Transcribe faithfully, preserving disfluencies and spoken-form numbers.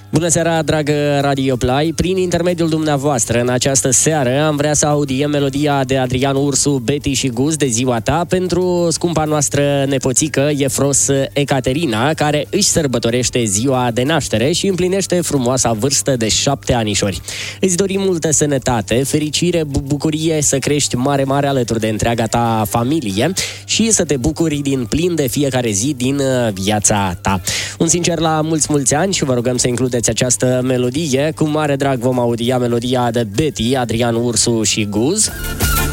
Bună seara, dragă Radio Play! Prin intermediul dumneavoastră, în această seară, am vrea să audiem melodia de Adrian Ursu, Betty și Guz, de ziua ta, pentru scumpa noastră nepoțică, Efros Ecaterina, care își sărbătorește ziua de naștere și împlinește frumoasa vârstă de șapte anișori. Îți dorim multă sănătate, fericire, bucurie, să crești mare, mare alături de întreaga ta familie și să te bucuri din plin de fiecare zi din viața ta. Un sincer la mulți, mulți ani și vă rugăm să includeți această melodie. Cu mare drag vom audia melodia de Betty, Adrian Ursu și Guz.